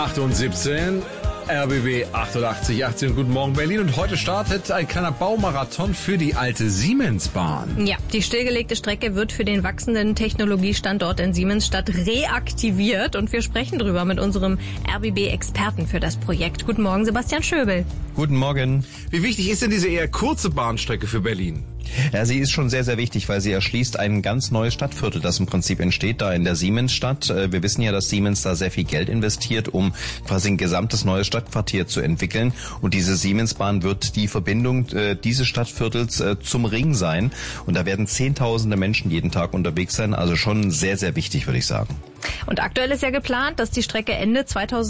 8:17 RBB 88. Guten Morgen Berlin, und heute startet ein kleiner Baumarathon für die alte Siemensbahn. Ja, die stillgelegte Strecke wird für den wachsenden Technologiestandort in Siemensstadt reaktiviert, und wir sprechen drüber mit unserem RBB-Experten für das Projekt. Guten Morgen, Sebastian Schöbel. Guten Morgen. Wie wichtig ist denn diese eher kurze Bahnstrecke für Berlin? Ja, sie ist schon sehr, sehr wichtig, weil sie erschließt ein ganz neues Stadtviertel, das im Prinzip entsteht da in der Siemensstadt. Wir wissen ja, dass Siemens da sehr viel Geld investiert, um quasi ein gesamtes neues Stadtquartier zu entwickeln. Und diese Siemensbahn wird die Verbindung dieses Stadtviertels zum Ring sein. Und da werden Zehntausende Menschen jeden Tag unterwegs sein. Also schon sehr, sehr wichtig, würde ich sagen. Und aktuell ist ja geplant, dass die Strecke Ende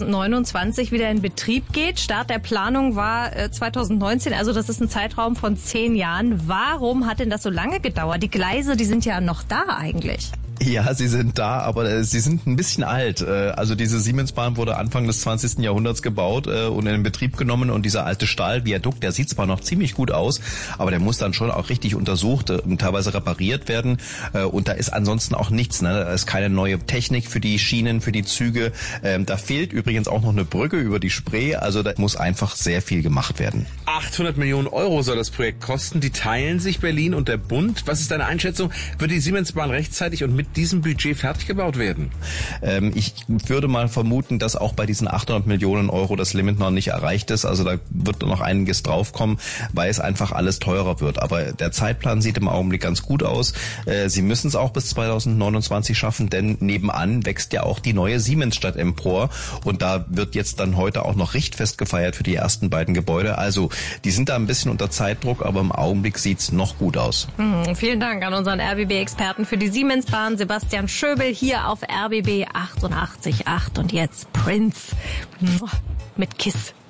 2029 wieder in Betrieb geht. Start der Planung war 2019, also das ist ein Zeitraum von 10 Jahren. Warum hat denn das so lange gedauert? Die Gleise, die sind ja noch da eigentlich. Ja, sie sind da, aber sie sind ein bisschen alt. Also diese Siemensbahn wurde Anfang des 20. Jahrhunderts gebaut und in Betrieb genommen, und dieser alte Stahlviadukt, der sieht zwar noch ziemlich gut aus, aber der muss dann schon auch richtig untersucht und teilweise repariert werden, und da ist ansonsten auch nichts, ne? Da ist keine neue Technik für die Schienen, für die Züge. Da fehlt übrigens auch noch eine Brücke über die Spree, also da muss einfach sehr viel gemacht werden. 800 Millionen Euro soll das Projekt kosten. Die teilen sich Berlin und der Bund. Was ist deine Einschätzung? Wird die Siemensbahn rechtzeitig und mit diesem Budget fertig gebaut werden? Ich würde mal vermuten, dass auch bei diesen 800 Millionen Euro das Limit noch nicht erreicht ist. Also da wird noch einiges draufkommen, weil es einfach alles teurer wird. Aber der Zeitplan sieht im Augenblick ganz gut aus. Sie müssen es auch bis 2029 schaffen, denn nebenan wächst ja auch die neue Siemensstadt empor. Und da wird jetzt dann heute auch noch Richtfest gefeiert für die ersten beiden Gebäude. Also die sind da ein bisschen unter Zeitdruck, aber im Augenblick sieht's noch gut aus. Vielen Dank an unseren RBB-Experten für die Siemensbahn, Sebastian Schöbel, hier auf RBB 88.8. Und jetzt Prince mit Kiss.